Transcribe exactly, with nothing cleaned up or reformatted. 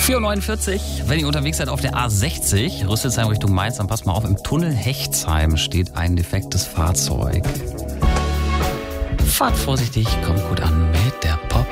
vier Uhr neunundvierzig, wenn ihr unterwegs seid auf der A sechzig, Rüsselsheim Richtung Mainz, dann passt mal auf, im Tunnel Hechtsheim steht ein defektes Fahrzeug. Fahrt vorsichtig, kommt gut an mit der Pop